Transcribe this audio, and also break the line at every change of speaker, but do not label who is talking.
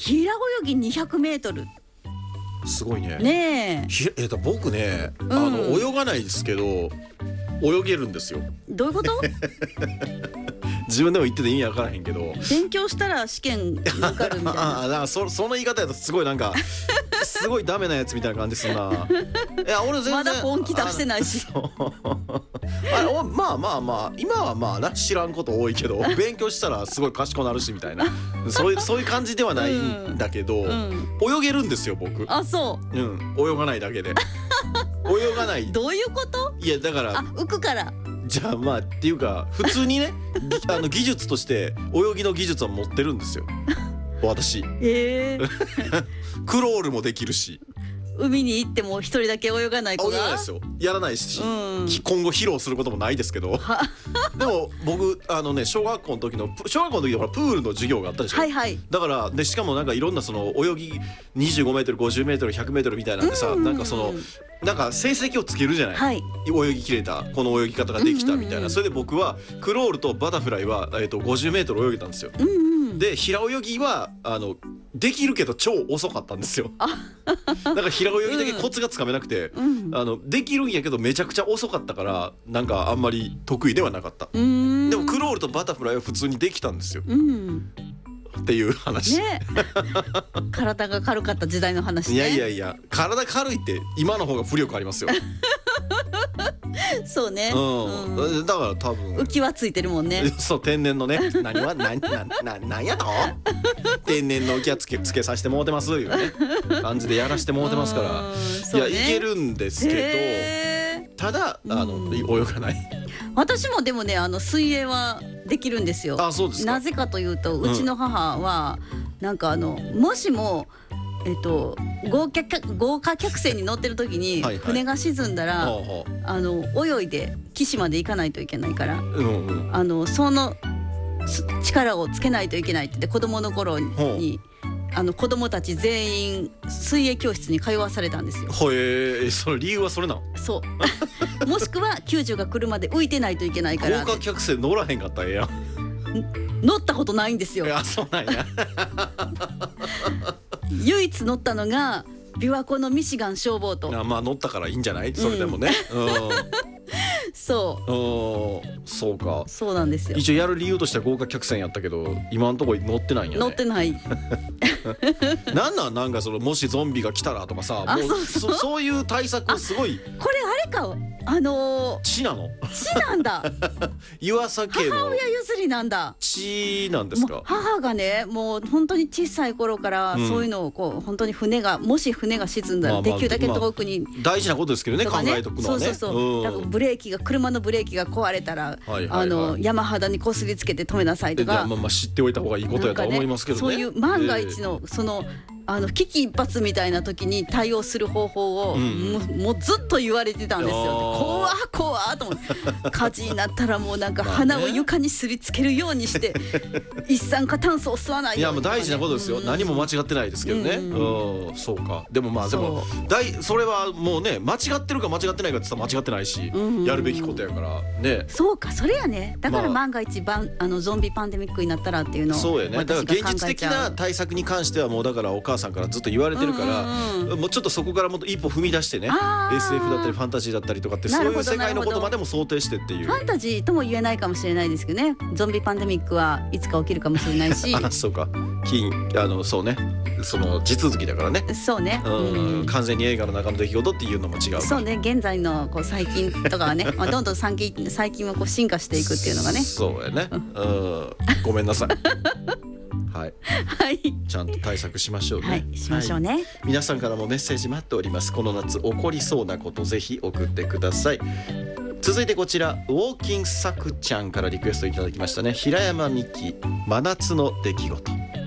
平泳ぎ200メートル
すごいね。
ねえ。
僕ね、泳がないですけど泳げるんですよ。
どういうこと？
自分でも言ってて意味わからへんけど、
勉強したら試験受かるみたいな。
だからその言い方やとすごいなんかすごいダメなやつみたいな感じするな。いや俺全然
まだ本気出してないし。
まあ今はまあな知らんこと多いけど勉強したらすごい賢くなるしみたいなそういう感じではないんだけど、泳げるんですよ僕。
あ、そう。
泳がないだけで泳がない。
どういうこと？
いやだから
浮くから。
じゃあまあっていうか普通にね技術として泳ぎの技術は持ってるんですよ私。クロールもできるし、
海に行っても一人だけ泳がない子が
泳がないですよ。やらないし、今後披露することもないですけどでも僕小学校の時ほらプールの授業があったでしょ。
はいはい。
だからでしかもなんかいろんなその泳ぎ25メートル50メートル100メートルみたいなんでさ、なんかそのなんか成績をつけるじゃない、はい、泳ぎきれたこの泳ぎ方ができたみたいな、それで僕はクロールとバタフライは、50メートル泳げたんですよ。で平泳ぎはできるけど超遅かったんですよ。だから平泳ぎだけコツがつかめなくて、できるんやけどめちゃくちゃ遅かったからなんかあんまり得意ではなかった。でもクロールとバタフライは普通にできたんですよ。っていう話、ね、
体が軽かった時代の話ね。
いや体軽いって今の方が浮力ありますよ
そうね、
だから多分
浮き輪ついてるもんね。
そう天然のね何やと天然の浮き輪つけさせてもうてますいうね感じでやらしてもうてますから、いやいけるんですけど、ただ泳がない。
私もでもね水泳はできるんですよ。
あ、そうですか。
なぜかというとうちの母はなんかもしも豪華客船に乗ってる時に船が沈んだら泳いで岸まで行かないといけないから、その力をつけないといけないって言って子供の頃に子供たち全員水泳教室に通わされたんですよ。
その理由はそれなの？
そうもしくは救助が来るまで浮いてないといけないから
豪華客船乗らへんかったらええやん。
乗ったことないんですよ。
そうなんや
唯一乗ったのが琵琶湖のミシガン消防と。
まあ乗ったからいいんじゃない？それでもね、そうか。
そうなんですよ。
一応やる理由としては豪華客船やったけど今のところ乗ってないんやね。
乗ってない
なんかそのもしゾンビが来たらとかさ、そういう対策すごい。
これあれか
血なの？
血なんだ
湯浅家の
母親譲りなんだ。
血なんですか？
母がねもう本当に小さい頃からそういうのをこう本当にもし船が沈んだらできるだけ遠くに、
大事なことですけどね、考えとくのはね。
そうだから車のブレーキが壊れたら山肌にこすりつけて止めなさいとか、
知っておいた方がいいことやと思いますけどね。
そういう万が一の危機一髪みたいな時に対応する方法をもうずっと言われてたんですよ。怖と思って火事になったらもうなんか鼻を床にすりつけるようにして一酸化炭素を吸わないように。
いやもう大事なことですよ。何も間違ってないですけどね。そうか。でもそれはもうね間違ってるか間違ってないかって言ったら間違ってないし、やるべきことやからね。
そうか、それやね。だから万が一ゾンビパンデミックになったらっていうのを
そうやね。だから現実的な対策に関してはもうだからお母さんからずっと言われてるから、もうちょっとそこからもっと一歩踏み出してね、SF だったりファンタジーだったりとかってそういう世界のことまでも想定してっていう。
ファンタジーとも言えないかもしれないですけどね。ゾンビパンデミックはいつか起きるかもしれないし
そうか、そうね、その地続きだからね。
そうね、
完全に映画の中の出来事っていうのも違う。
そうね、現在の細菌とかはねどんどん細菌は進化していくっていうのがね。
そうやね。ごめんなさいはい、ちゃんと対策しましょうね。
しましょうね。
皆さんからもメッセージ待っております。この夏起こりそうなことぜひ送ってください。続いてこちらウォーキングサクちゃんからリクエストいただきましたね。平山美希、真夏の出来事。